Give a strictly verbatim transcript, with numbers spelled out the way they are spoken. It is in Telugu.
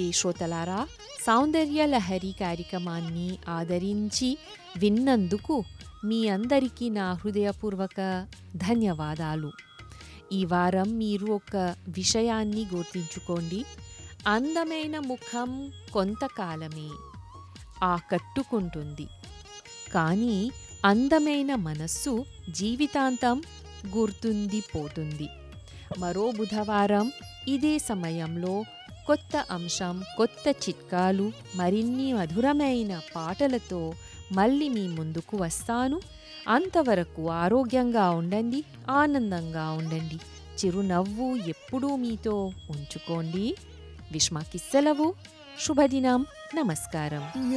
శ్రోతలారా, సౌందర్య లహరి కార్యక్రమాన్ని ఆదరించి విన్నందుకు మీ అందరికీ నా హృదయపూర్వక ధన్యవాదాలు. ఈ వారం మీరు ఒక విషయాన్ని గుర్తుంచుకోండి. అందమైన ముఖం కొంతకాలమే ఆకట్టుకుంటుంది, కానీ అందమైన మనస్సు జీవితాంతం గుర్తుండిపోతుంది. మరో బుధవారం ఇదే సమయంలో కొత్త అంశం, కొత్త చిట్కాలు, మరిన్ని మధురమైన పాటలతో మళ్ళీ మీ ముందుకు వస్తాను. అంతవరకు ఆరోగ్యంగా ఉండండి, ఆనందంగా ఉండండి, చిరునవ్వు ఎప్పుడూ మీతో ఉంచుకోండి. విశ్మకి సెలవు. శుభదినం. నమస్కారం.